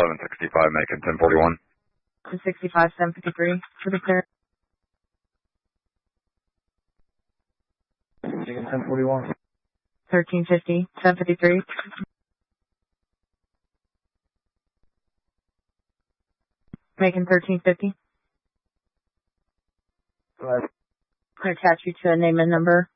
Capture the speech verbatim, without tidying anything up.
eleven sixty-five, making ten forty-one. ten sixty-five, seven fifty-three, for the clear. Making ten forty-one. thirteen fifty, seven fifty-three. Making thirteen fifty. Go ahead. I'm going to attach you to a name and number.